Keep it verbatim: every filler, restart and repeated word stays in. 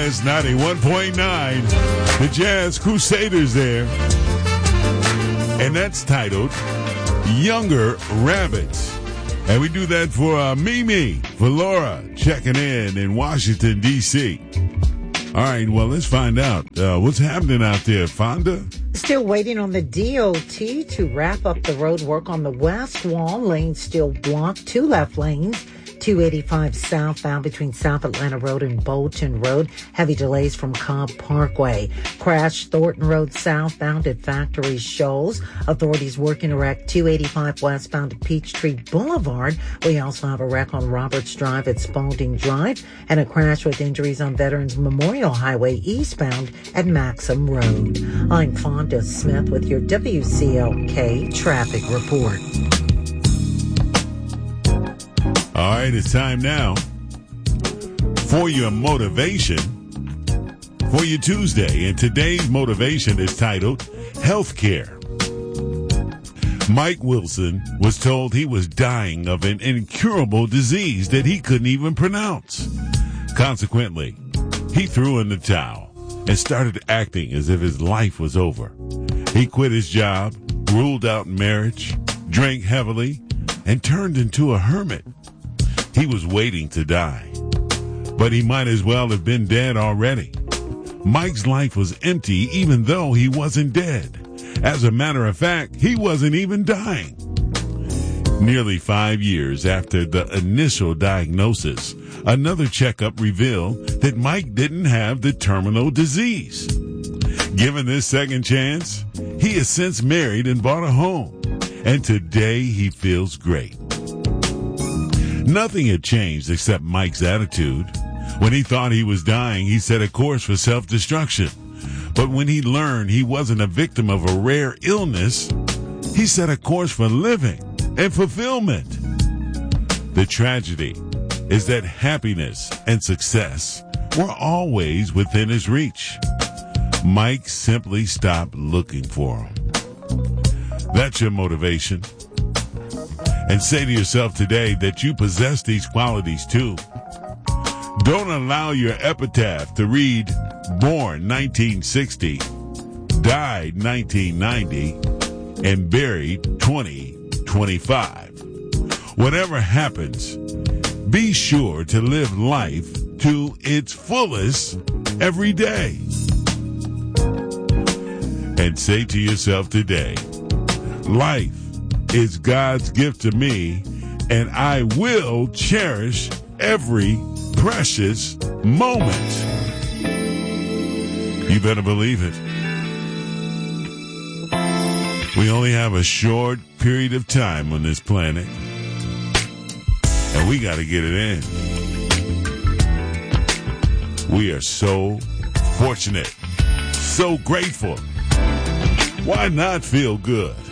Jazz ninety-one point nine. The Jazz Crusaders there. And that's titled Younger Rabbits. And we do that for uh, Mimi, for Laura, checking in in Washington, D C All right, well, let's find out uh, what's happening out there, Fonda. Still waiting on the D O T to wrap up the road work on the west wall. Lanes still blocked, two left lanes. two eighty-five southbound between South Atlanta Road and Bolton Road. Heavy delays from Cobb Parkway. Crash Thornton Road southbound at Factory Shoals. Authorities working to wreck two eighty-five westbound at Peachtree Boulevard. We also have a wreck on Roberts Drive at Spalding Drive and a crash with injuries on Veterans Memorial Highway eastbound at Maxim Road. I'm Fonda Smith with your W C L K traffic report. All right, it's time now for your motivation for your Tuesday. And today's motivation is titled Healthcare. Mike Wilson was told he was dying of an incurable disease that he couldn't even pronounce. Consequently, he threw in the towel and started acting as if his life was over. He quit his job, ruled out marriage, drank heavily, and turned into a hermit. He was waiting to die, but he might as well have been dead already. Mike's life was empty even though he wasn't dead. As a matter of fact, he wasn't even dying. Nearly five years after the initial diagnosis, another checkup revealed that Mike didn't have the terminal disease. Given this second chance, he has since married and bought a home, and today he feels great. Nothing had changed except Mike's attitude. When he thought he was dying, he set a course for self-destruction. But when he learned he wasn't a victim of a rare illness, he set a course for living and fulfillment. The tragedy is that happiness and success were always within his reach. Mike simply stopped looking for them. That's your motivation. And say to yourself today that you possess these qualities too. Don't allow your epitaph to read born nineteen sixty, died nineteen ninety, and buried twenty twenty-five. Whatever happens, be sure to live life to its fullest every day. And say to yourself today, life is God's gift to me, and I will cherish every precious moment. You better believe it. We only have a short period of time on this planet, and we got to get it in. We are so fortunate, so grateful. Why not feel good?